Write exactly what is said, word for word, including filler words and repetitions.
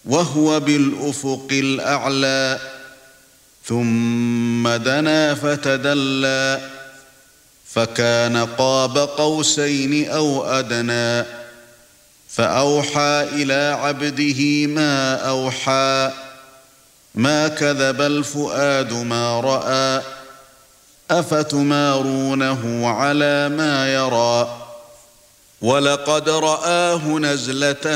وهو بالأفق الأعلى ثم دنا فتدلى فكان قاب قوسين أو أدنى فأوحى إلى عبده ما أوحى ما كذب الفؤاد ما رأى أفتمارونه على ما يرى ولقد رآه نزلة